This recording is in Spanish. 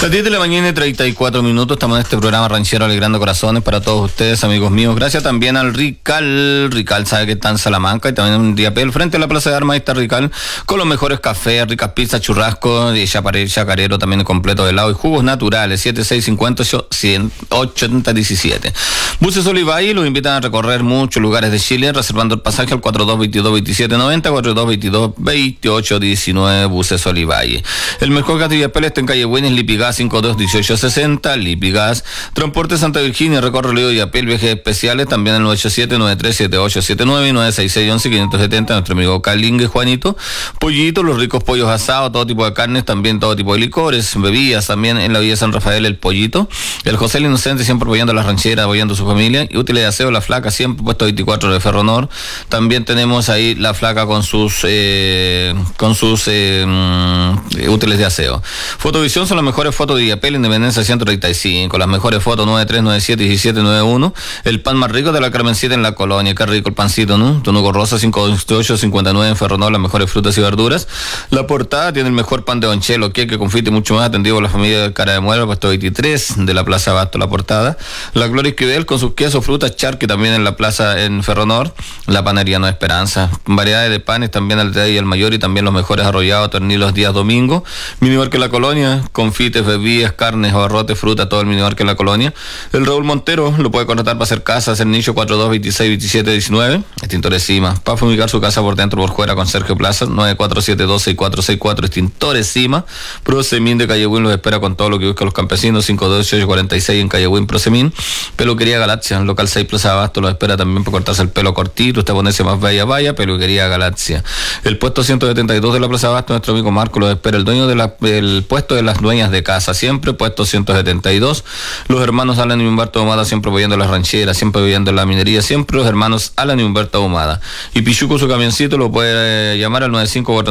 Las 10 de la mañana y 34 minutos, estamos en este programa ranchero alegrando corazones para todos ustedes, amigos míos. Gracias también al Rical. Rical sabe que está en Salamanca y también en Diapel. Frente a la Plaza de Armas está Rical con los mejores cafés, ricas pizzas, churrascos y chacarero también completo de helado y jugos naturales. 7658-18017. Buses Olivay los invitan a recorrer muchos lugares de Chile, reservando el pasaje al 4222-2790, 4222-2819. Buses Olivay. El mejor gas de Diapel está en calle Buenas, Lipigas 521860, Lipigas. Transporte Santa Virginia, recorre Río Diapel, viajes especiales, también el 987-937879 y 966-11-570, nuestro amigo Calingue Juanito. Pollito, los ricos pollos asados, todo tipo de carnes, también todo tipo de licores, bebidas, también en la Villa San Rafael, el Pollito. El José el Inocente, siempre apoyando a la ranchera, apoyando a su familia. Y útiles de aseo, la Flaca, siempre puesto 24 de Ferronor. También tenemos ahí la Flaca con sus útiles de aseo. Fotovisión son las mejores fotos de Diapel, Independencia 135, las mejores fotos 93971791. El pan más rico de la Carmencita en la Colonia, qué rico el pancito, ¿no? Tunuco Rosa 52859 en Ferronor, las mejores frutas y verduras. La Portada tiene el mejor pan de Donchelo, que confite mucho más, atendido por la familia de Cara de Muela, puesto 23 de la Plaza Abasto, La Portada. La Gloria Esquivel con sus quesos, frutas, charque también en la plaza en Ferronor. La Panería No Esperanza, variedades de panes también al día y al mayor, y también los mejores arrollados, tornillos días domingo. Minimarket La Colonia, confites, bebidas, carnes, abarrotes, fruta, todo el Minimarket La Colonia. El Raúl Montero lo puede contratar para hacer casa, hacer nicho 42262719. Extintores Cima, para fumigar su casa por dentro por fuera con Sergio Plaza, 94726464. Extintores Cima. Prosemin de Calle Buin los espera con todo lo que buscan los campesinos, 52846 en Calle Buin, Prosemin. Peluquería Galaxia, local 6 Plaza Abasto, los espera también para cortarse el pelo cortito, usted ponerse más vaya, Peluquería Galaxia. El puesto 172 de la Plaza Abasto, nuestro amigo Marco los espera, el dueño del puesto de las dueñas de casa, siempre puesto 172. Los hermanos Alan y Humberto Ahumada, siempre apoyando las rancheras, siempre apoyando la minería, siempre los hermanos Alan y Humberto Ahumada. Y Pichuco, su camioncito, lo puede llamar al 95